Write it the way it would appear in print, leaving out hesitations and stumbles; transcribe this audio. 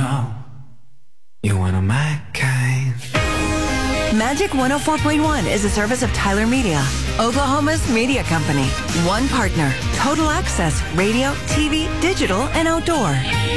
know you're one of my kind. Magic 104.1 is a service of Tyler Media, Oklahoma's media company. One partner, total access, radio, TV, digital, and outdoor.